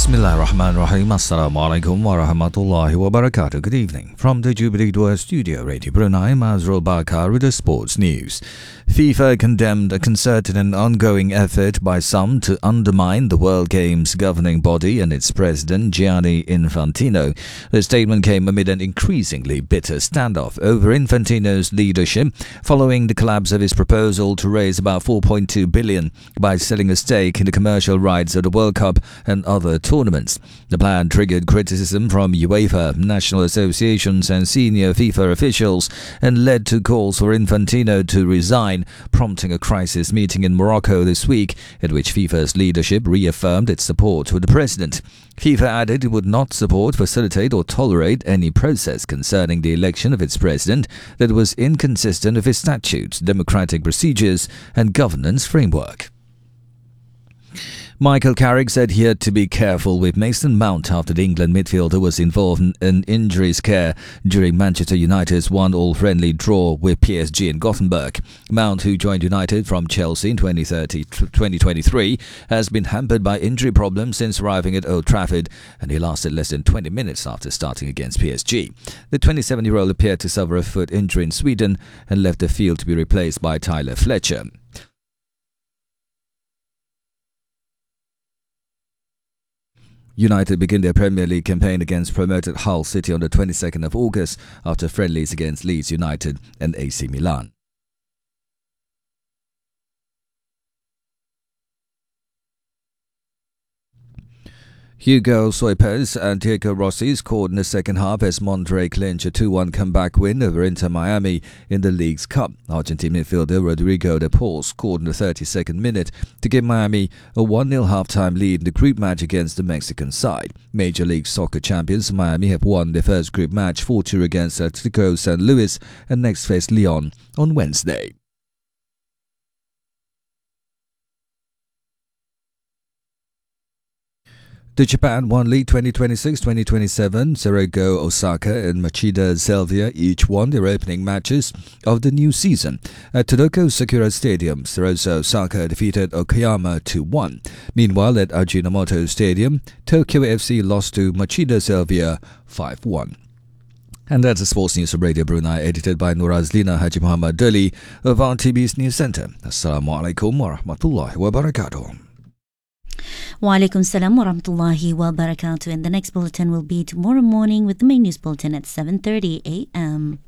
Bismillahirrahmanirrahim. Assalamu alaikum wa rahmatullahi wa barakatuh. Good evening. From the Jubilee Dua Studio, Radio Brunei, Mazrul Bakar with the sports news. FIFA condemned a concerted and ongoing effort by some to undermine the World Games governing body and its president, Gianni Infantino. The statement came amid an increasingly bitter standoff over Infantino's leadership following the collapse of his proposal to raise about $4.2 billion by selling a stake in the commercial rights of the World Cup and other tournaments. The plan triggered criticism from UEFA, national associations and senior FIFA officials and led to calls for Infantino to resign, prompting a crisis meeting in Morocco this week at which FIFA's leadership reaffirmed its support for the president. FIFA added it would not support, facilitate or tolerate any process concerning the election of its president that was inconsistent with its statutes, democratic procedures and governance framework. Michael Carrick said he had to be careful with Mason Mount after the England midfielder was involved in injury scare during Manchester United's 1-1 friendly draw with PSG in Gothenburg. Mount, who joined United from Chelsea in 2023, has been hampered by injury problems since arriving at Old Trafford, and he lasted less than 20 minutes after starting against PSG. The 27-year-old appeared to suffer a foot injury in Sweden and left the field to be replaced by Tyler Fletcher. United begin their Premier League campaign against promoted Hull City on the 22nd of August after friendlies against Leeds United and AC Milan. Hugo Soipers and Diego Rossi scored in the second half as Monterrey clinched a 2-1 comeback win over Inter Miami in the League's Cup. Argentine midfielder Rodrigo de Paul scored in the 32nd minute to give Miami a 1-0 halftime lead in the group match against the Mexican side. Major League Soccer champions Miami have won their first group match 4-2 against Atletico San Luis and next face Lyon on Wednesday. The Japan One League 2026-2027, Cerezo Osaka and Machida Zelvia each won their opening matches of the new season. At Todoko Sakura Stadium, Cerezo Osaka defeated Okayama 2-1. Meanwhile, at Ajinomoto Stadium, Tokyo FC lost to Machida Zelvia 5-1. And that's the sports news from Radio Brunei, edited by Nurazlina Haji Muhammad Dali of RTB's News Centre. Assalamu alaikum wa rahmatullahi wa barakatuh. Wa alaikum salam wa rahmatullahi wa barakatuh. And the next bulletin will be tomorrow morning with the main news bulletin at 7:30 a.m.